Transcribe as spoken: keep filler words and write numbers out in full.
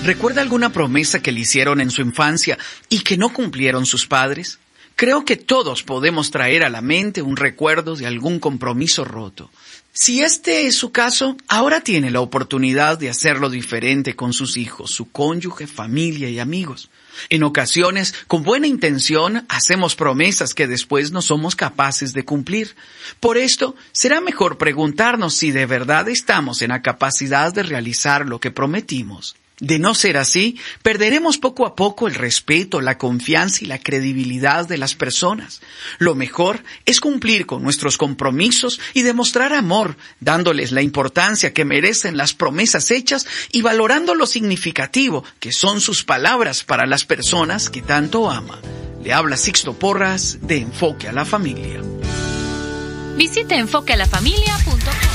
¿Recuerda alguna promesa que le hicieron en su infancia y que no cumplieron sus padres? Creo que todos podemos traer a la mente un recuerdo de algún compromiso roto. Si este es su caso, ahora tiene la oportunidad de hacerlo diferente con sus hijos, su cónyuge, familia y amigos. En ocasiones, con buena intención, hacemos promesas que después no somos capaces de cumplir. Por esto, será mejor preguntarnos si de verdad estamos en la capacidad de realizar lo que prometimos. De no ser así, perderemos poco a poco el respeto, la confianza y la credibilidad de las personas. Lo mejor es cumplir con nuestros compromisos y demostrar amor, dándoles la importancia que merecen las promesas hechas y valorando lo significativo que son sus palabras para las personas que tanto ama. Le habla Sixto Porras de Enfoque a la Familia. Visite enfoque a la familia punto com.